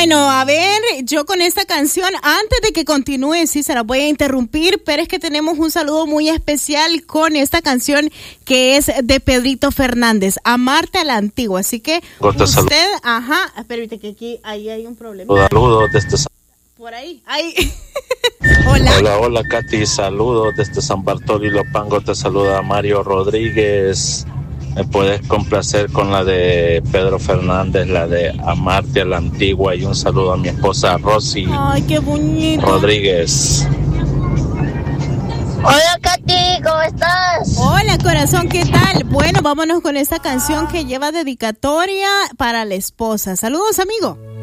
Bueno, a ver, yo con esta canción, antes de que continúe, sí, se la voy a interrumpir, pero es que tenemos un saludo muy especial con esta canción que es de Pedrito Fernández, Amarte a la Antigua. Así que usted, espérate que aquí, ahí hay un problema. Saludos desde por ahí. Hola. Hola, Katy. Saludos desde San Bartolomé Lopango. Te saluda Mario Rodríguez. ¿Me puedes complacer con la de Pedro Fernández, la de Amarte a la Antigua? Y un saludo a mi esposa Rosy. Ay, qué bonito. Rodríguez. Hola, Katy, ¿cómo estás? Hola, corazón, ¿qué tal? Bueno, vámonos con esta canción que lleva dedicatoria para la esposa. Saludos, amigo.